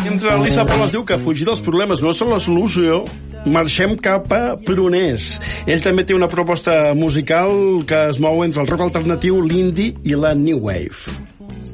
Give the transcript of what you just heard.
Mentre l'Issa Palos diu que fugir dels problemes no són la solució, marxem cap a Pruners. Ell també té una proposta musical que es mou entre el rock alternatiu, l'indie i la new wave.